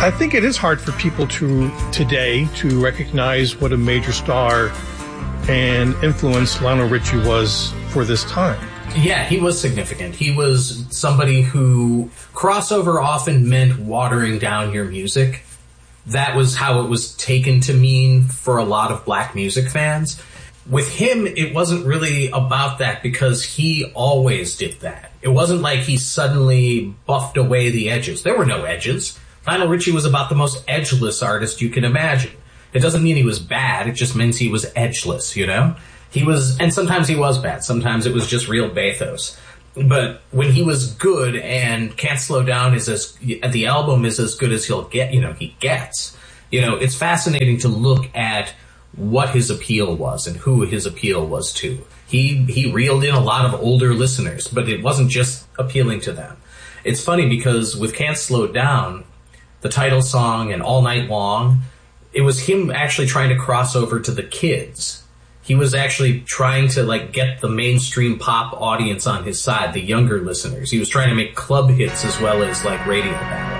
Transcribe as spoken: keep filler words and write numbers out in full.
I think it is hard for people to today to recognize what a major star and influence Lionel Richie was for this time. Yeah, he was significant. He was somebody who crossover often meant watering down your music. That was how it was taken to mean for a lot of black music fans. With him, it wasn't really about that because he always did that. It wasn't like he suddenly buffed away the edges. There were no edges. Lionel Richie was about the most edgeless artist you can imagine. It doesn't mean he was bad. It just means he was edgeless, you know? He was, and sometimes he was bad. Sometimes it was just real bathos. But when he was good and Can't Slow Down is as, the album is as good as he'll get, you know, he gets, you know, it's fascinating to look at what his appeal was and who his appeal was to. He, he reeled in a lot of older listeners, but it wasn't just appealing to them. It's funny because with Can't Slow Down, the title song and All Night Long, it was him actually trying to cross over to the kids. He was actually trying to, like, get the mainstream pop audience on his side, the younger listeners. He was trying to make club hits as well as, like, radio ballads.